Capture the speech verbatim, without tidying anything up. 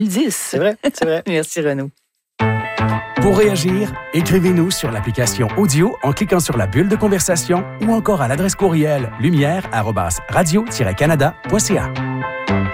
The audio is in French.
dix. C'est vrai, c'est vrai. Merci, Renaud. Pour réagir, écrivez-nous sur l'application audio en cliquant sur la bulle de conversation ou encore à l'adresse courriel lumière arobase radio tiret canada point c a.